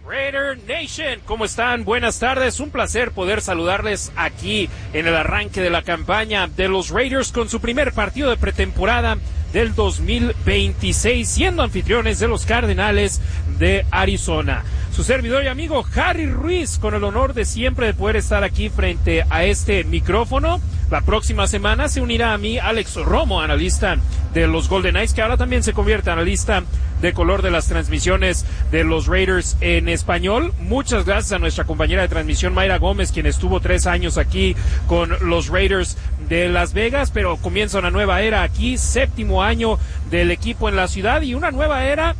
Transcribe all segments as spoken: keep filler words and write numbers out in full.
Raider Nation, ¿cómo están? Buenas tardes, un placer poder saludarles aquí en el arranque de la campaña de los Raiders con su primer partido de pretemporada del dos mil veintiséis, siendo anfitriones de los Cardenales de Arizona. Su servidor y amigo Harry Ruiz, con el honor de siempre de poder estar aquí frente a este micrófono. La próxima semana se unirá a mí Alex Romo, analista de los Golden Knights, que ahora también se convierte en analista de color de las transmisiones de los Raiders en español. Muchas gracias a nuestra compañera de transmisión Mayra Gómez, quien estuvo tres años aquí con los Raiders de Las Vegas, pero comienza una nueva era aquí, séptimo año del equipo en la ciudad y una nueva era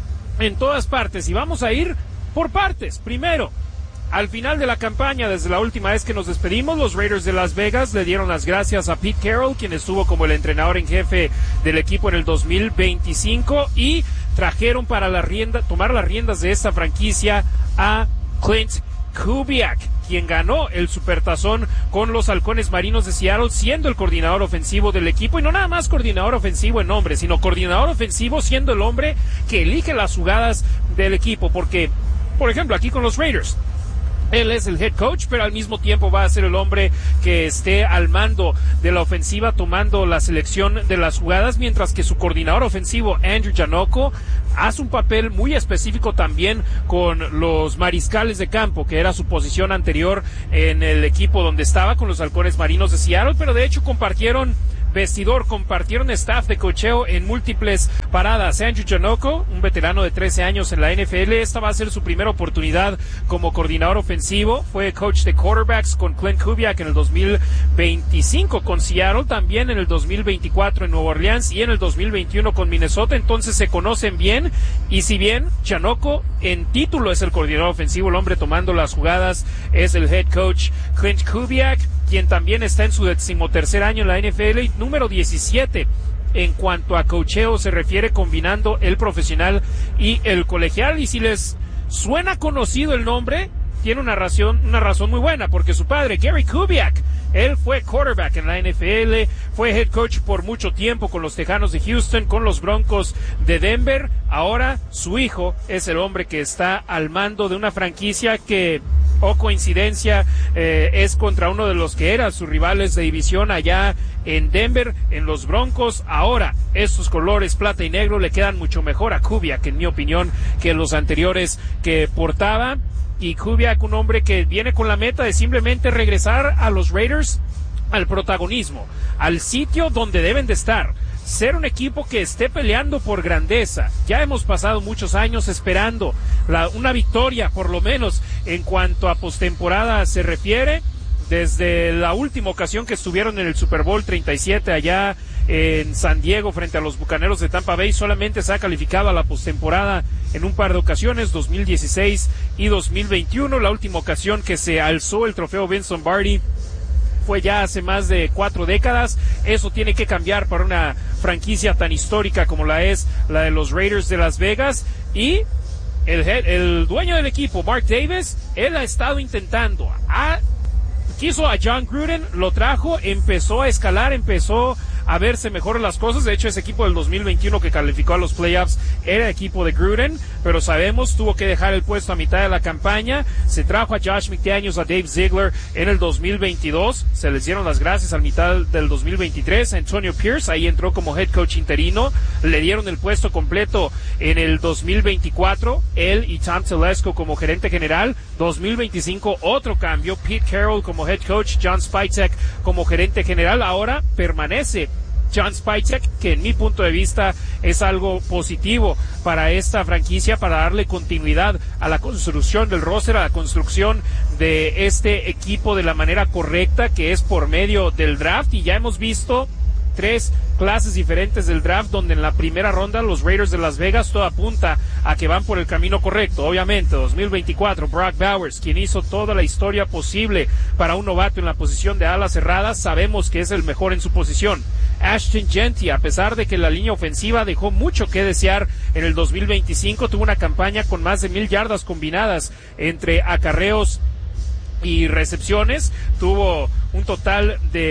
en todas partes. Y vamos a ir por partes. Primero, al final de la campaña, desde la última vez que nos despedimos, los Raiders de Las Vegas le dieron las gracias a Pete Carroll, quien estuvo como el entrenador en jefe del equipo en el dos mil veinticinco, y trajeron para la rienda, tomar las riendas de esta franquicia a Clint Kubiak, quien ganó el Supertazón con los Halcones Marinos de Seattle, siendo el coordinador ofensivo del equipo, y no nada más coordinador ofensivo en nombre, sino coordinador ofensivo siendo el hombre que elige las jugadas del equipo, porque, por ejemplo, aquí con los Raiders, él es el head coach, pero al mismo tiempo va a ser el hombre que esté al mando de la ofensiva, tomando la selección de las jugadas, mientras que su coordinador ofensivo, Andrew Janocko, hace un papel muy específico también con los mariscales de campo, que era su posición anterior en el equipo donde estaba con los Halcones Marinos de Seattle, pero de hecho compartieron vestidor, compartieron staff de cocheo en múltiples paradas. Andrew Janocko, un veterano de trece años en la N F L, esta va a ser su primera oportunidad como coordinador ofensivo. Fue coach de quarterbacks con Clint Kubiak en el dos mil veinticinco con Seattle, también en el dos mil veinticuatro en Nueva Orleans y en el dos mil veintiuno con Minnesota, entonces se conocen bien. Y si bien Janocko en título es el coordinador ofensivo, el hombre tomando las jugadas es el head coach Clint Kubiak, quien también está en su decimotercer año en la N F L y número diecisiete en cuanto a coacheo se refiere, combinando el profesional y el colegial. Y si les suena conocido el nombre, tiene una razón, una razón muy buena, porque su padre, Gary Kubiak, él fue quarterback en la N F L, fue head coach por mucho tiempo con los Tejanos de Houston, con los Broncos de Denver. Ahora su hijo es el hombre que está al mando de una franquicia que, o coincidencia, eh, es contra uno de los que eran sus rivales de división allá en Denver, en los Broncos. Ahora, estos colores plata y negro le quedan mucho mejor a Kubiak, en mi opinión, que los anteriores que portaba. Y Kubiak, un hombre que viene con la meta de simplemente regresar a los Raiders al protagonismo, al sitio donde deben de estar, ser un equipo que esté peleando por grandeza. Ya hemos pasado muchos años esperando la, una victoria, por lo menos en cuanto a postemporada se refiere, desde la última ocasión que estuvieron en el Super Bowl treinta y siete allá en San Diego frente a los Bucaneros de Tampa Bay. Solamente se ha calificado a la postemporada en un par de ocasiones, dos mil dieciséis y dos mil veintiuno. La última ocasión que se alzó el trofeo Vince Lombardi fue ya hace más de cuatro décadas. Eso tiene que cambiar para una franquicia tan histórica como la es la de los Raiders de Las Vegas. Y el, el dueño del equipo, Mark Davis, él ha estado intentando, ha, quiso a John Gruden, lo trajo, empezó a escalar, empezó a verse mejor las cosas. De hecho, ese equipo del dos mil veintiuno que calificó a los playoffs era equipo de Gruden, pero sabemos, tuvo que dejar el puesto a mitad de la campaña. Se trajo a Josh McDaniels, a Dave Ziegler en el dos mil veintidós, se les dieron las gracias a mitad del dos mil veintitrés. Antonio Pierce ahí entró como head coach interino, le dieron el puesto completo en el dos mil veinticuatro, él y Tom Telesco como gerente general. Dos mil veinticinco otro cambio, Pete Carroll como head coach, John Spytek como gerente general. Ahora permanece John Spytek, que en mi punto de vista es algo positivo para esta franquicia, para darle continuidad a la construcción del roster, a la construcción de este equipo de la manera correcta, que es por medio del draft. Y ya hemos visto tres clases diferentes del draft, donde en la primera ronda los Raiders de Las Vegas todo apunta a que van por el camino correcto. Obviamente, dos mil veinticuatro, Brock Bowers, quien hizo toda la historia posible para un novato en la posición de ala cerrada, sabemos que es el mejor en su posición. Ashton Jeanty, a pesar de que la línea ofensiva dejó mucho que desear en el dos mil veinticinco, tuvo una campaña con más de mil yardas combinadas entre acarreos y recepciones, tuvo un total de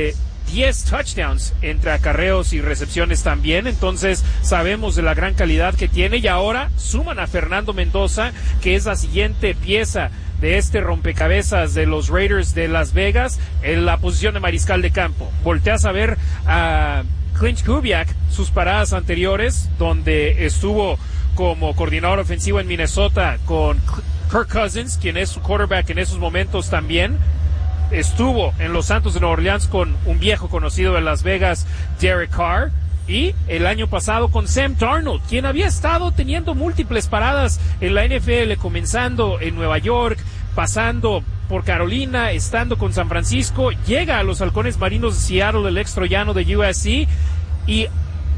diez touchdowns entre acarreos y recepciones también, entonces sabemos de la gran calidad que tiene, y ahora suman a Fernando Mendoza, que es la siguiente pieza de este rompecabezas de los Raiders de Las Vegas en la posición de mariscal de campo. Volteas a ver a Klint Kubiak, sus paradas anteriores, donde estuvo como coordinador ofensivo en Minnesota con Kirk Cousins, quien es su quarterback en esos momentos también. Estuvo en los Santos de Nueva Orleans con un viejo conocido de Las Vegas, Derek Carr, y el año pasado con Sam Darnold, quien había estado teniendo múltiples paradas en la N F L, comenzando en Nueva York, pasando por Carolina, estando con San Francisco, llega a los Halcones Marinos de Seattle, el ex troyano de U S C, y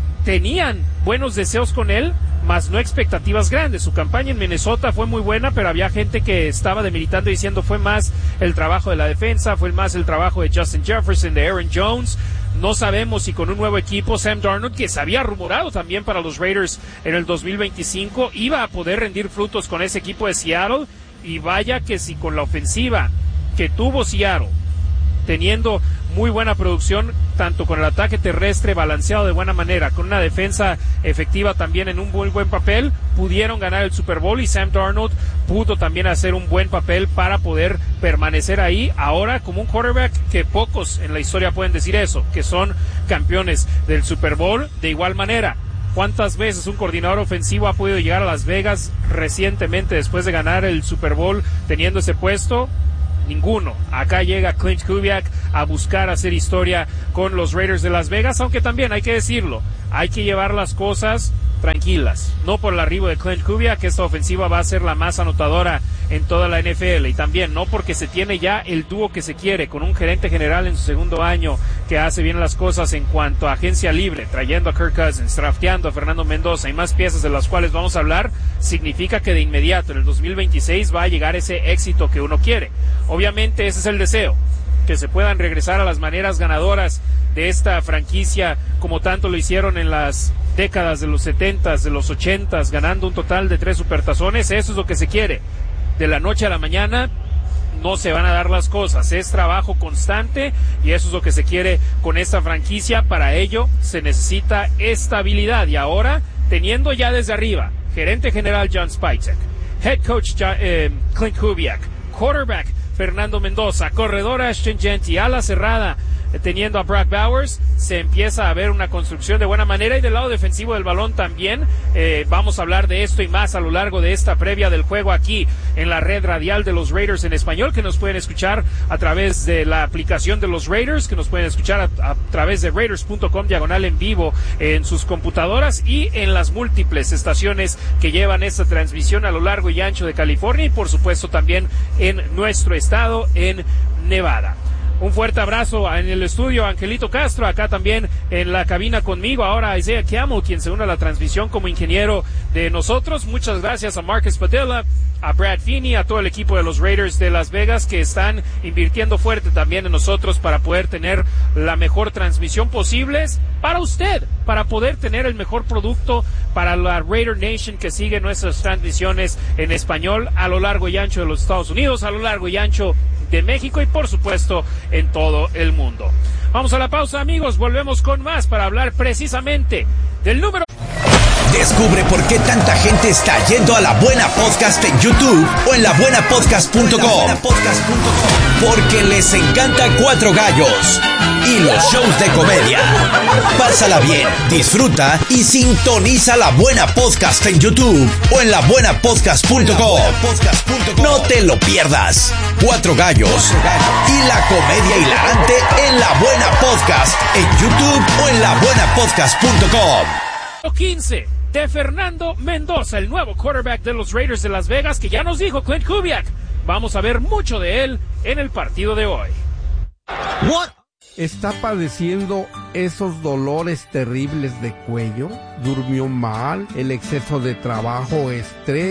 tenían buenos deseos con él, más no expectativas grandes. Su campaña en Minnesota fue muy buena, pero había gente que estaba demeritando diciendo fue más el trabajo de la defensa, fue más el trabajo de Justin Jefferson, de Aaron Jones. No sabemos si con un nuevo equipo, Sam Darnold, que se había rumorado también para los Raiders en el dos mil veinticinco, iba a poder rendir frutos con ese equipo de Seattle. Y vaya que si con la ofensiva que tuvo Seattle, teniendo muy buena producción, tanto con el ataque terrestre balanceado de buena manera, con una defensa efectiva también en un muy buen papel, pudieron ganar el Super Bowl, y Sam Darnold pudo también hacer un buen papel para poder permanecer ahí, ahora como un quarterback que pocos en la historia pueden decir eso, que son campeones del Super Bowl. De igual manera, ¿cuántas veces un coordinador ofensivo ha podido llegar a Las Vegas recientemente después de ganar el Super Bowl teniendo ese puesto? Ninguno. Acá llega Klint Kubiak a buscar hacer historia con los Raiders de Las Vegas, aunque también hay que decirlo, hay que llevar las cosas tranquilas, no por el arribo de Klint Kubiak, que esta ofensiva va a ser la más anotadora en toda la N F L, y también no porque se tiene ya el dúo que se quiere, con un gerente general en su segundo año que hace bien las cosas en cuanto a agencia libre, trayendo a Kirk Cousins, drafteando a Fernando Mendoza y más piezas de las cuales vamos a hablar, significa que de inmediato en el dos mil veintiséis va a llegar ese éxito que uno quiere. Obviamente ese es el deseo, que se puedan regresar a las maneras ganadoras de esta franquicia, como tanto lo hicieron en las décadas de los setentas, de los ochentas, ganando un total de tres supertazones. Eso es lo que se quiere. De la noche a la mañana no se van a dar las cosas, es trabajo constante, y eso es lo que se quiere con esta franquicia. Para ello se necesita estabilidad, y ahora, teniendo ya desde arriba gerente general John Spytek, head coach eh, Klint Kubiak, quarterback Fernando Mendoza, corredor Ashton Jeanty, ala cerrada teniendo a Brock Bowers, se empieza a ver una construcción de buena manera, y del lado defensivo del balón también. Eh, vamos a hablar de esto y más a lo largo de esta previa del juego aquí en la red radial de los Raiders en español, que nos pueden escuchar a través de la aplicación de los Raiders, que nos pueden escuchar a, a través de raiders punto com diagonal en vivo en sus computadoras, y en las múltiples estaciones que llevan esta transmisión a lo largo y ancho de California, y por supuesto también en nuestro estado, en Nevada. Un fuerte abrazo en el estudio Angelito Castro, acá también en la cabina conmigo, ahora Isaiah Camel, quien se une a la transmisión como ingeniero de nosotros. Muchas gracias a Marcus Padilla, a Brad Feeney, a todo el equipo de los Raiders de Las Vegas, que están invirtiendo fuerte también en nosotros para poder tener la mejor transmisión posible para usted, para poder tener el mejor producto para la Raider Nation que sigue nuestras transmisiones en español a lo largo y ancho de los Estados Unidos, a lo largo y ancho de México, y por supuesto en todo el mundo. Vamos a la pausa, amigos, volvemos con más para hablar precisamente del número. Descubre por qué tanta gente está yendo a La Buena Podcast en YouTube o en la buena podcast punto com. Porque les encanta Cuatro Gallos y los shows de comedia. Pásala bien, disfruta y sintoniza La Buena Podcast en YouTube o en la buena podcast punto com. No te lo pierdas. Cuatro Gallos y la comedia hilarante en La Buena Podcast en YouTube o en la buena podcast punto com. quince de Fernando Mendoza, el nuevo quarterback de los Raiders de Las Vegas, que ya nos dijo Klint Kubiak. Vamos a ver mucho de él en el partido de hoy. What? ¿Está padeciendo esos dolores terribles de cuello? ¿Durmió mal? ¿El exceso de trabajo, estrés?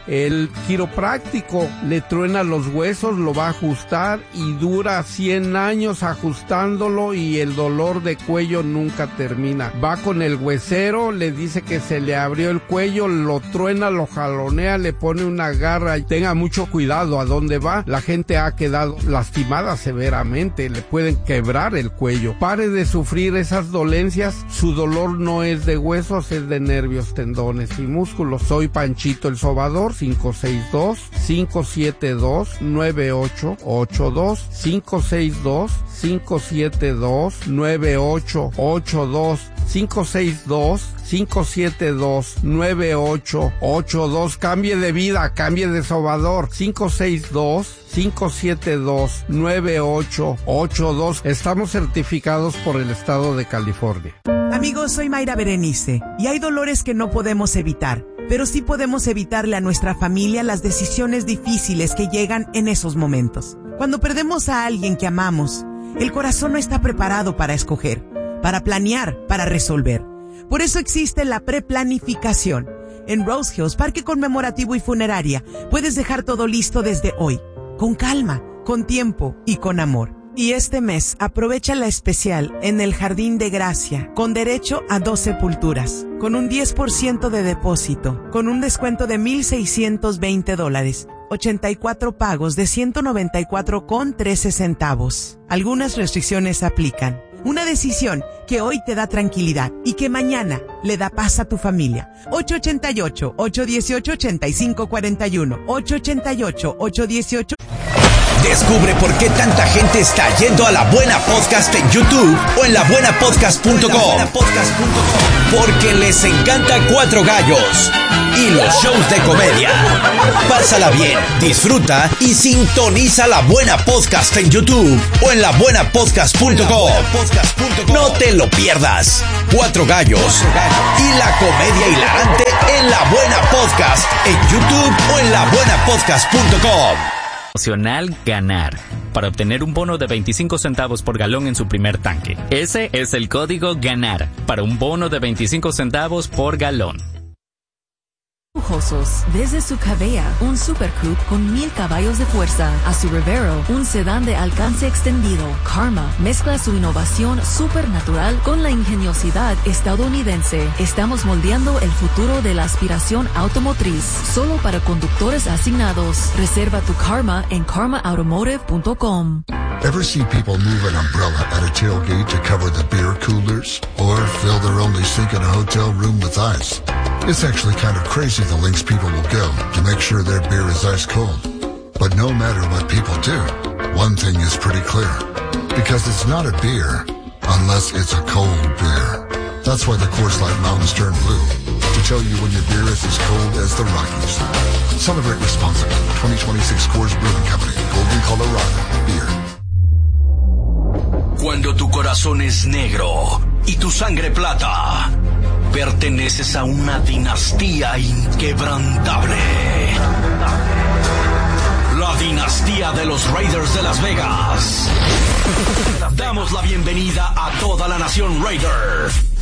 El quiropráctico le truena los huesos, lo va a ajustar y dura cien años ajustándolo y el dolor de cuello nunca termina. Va con el huesero, le dice que se le abrió el cuello, lo truena, lo jalonea, le pone una garra y tenga mucho cuidado a dónde va. La gente ha quedado lastimada severamente, le pueden quebrar el cuello. Pare de sufrir esas dolencias, su dolor no es de huesos, es de nervios, tendones y músculos. Soy Panchito el Sobador, cinco seis dos, cinco siete dos, nueve ocho ocho dos, cinco seis dos, cinco siete dos, nueve ocho ocho dos, cinco seis dos, cinco siete dos, nueve ocho ocho dos. Cambie de vida, cambie de sobador. cinco seis dos, cinco siete dos, nueve ocho ocho dos. Estamos certificados por el estado de California. Amigos, soy Mayra Berenice y hay dolores que no podemos evitar, pero sí podemos evitarle a nuestra familia las decisiones difíciles que llegan en esos momentos. Cuando perdemos a alguien que amamos, el corazón no está preparado para escoger, para planear, para resolver. Por eso existe la preplanificación. En Rose Hills, Parque Conmemorativo y Funeraria, puedes dejar todo listo desde hoy, con calma, con tiempo y con amor. Y este mes, aprovecha la especial en el Jardín de Gracia, con derecho a dos sepulturas, con un diez por ciento de depósito, con un descuento de mil seiscientos veinte dólares, ochenta y cuatro pagos de ciento noventa y cuatro con trece centavos. Algunas restricciones aplican. Una decisión que hoy te da tranquilidad y que mañana le da paz a tu familia. ocho ocho ocho, ocho uno ocho, ocho cinco cuatro uno. ocho ocho ocho, ocho uno ocho. Descubre por qué tanta gente está yendo a La Buena Podcast en YouTube o en la buena podcast punto com. Porque les encanta Cuatro Gallos y los shows de comedia. Pásala bien, disfruta y sintoniza La Buena Podcast en YouTube o en la buena podcast punto com. No te lo pierdas. Cuatro Gallos y la comedia hilarante en La Buena Podcast en YouTube o en la buena podcast punto com. Opcional ganar para obtener un bono de veinticinco centavos por galón en su primer tanque. Ese es el código GANAR para un bono de veinticinco centavos por galón. Lujosos. Desde su Cabea, un Super Coupe con mil caballos de fuerza, a su Revero, un sedán de alcance extendido. Karma mezcla su innovación supernatural con la ingeniosidad estadounidense. Estamos moldeando el futuro de la aspiración automotriz, solo para conductores asignados. Reserva tu Karma en karma automotive punto com. Ever see people move an umbrella at a tailgate to cover the beer coolers? Or fill their only sink in a hotel room with ice? It's actually kind of crazy the lengths people will go to make sure their beer is ice cold. But no matter what people do, one thing is pretty clear. Because it's not a beer unless it's a cold beer. That's why the Coors Light Mountains turn blue. To tell you when your beer is as cold as the Rockies. Celebrate responsibly. twenty twenty-six Coors Brewing Company. Golden, Colorado. Beer. Cuando tu corazón es negro y tu sangre plata, perteneces a una dinastía inquebrantable. La dinastía de los Raiders de Las Vegas. Damos la bienvenida a toda la nación Raider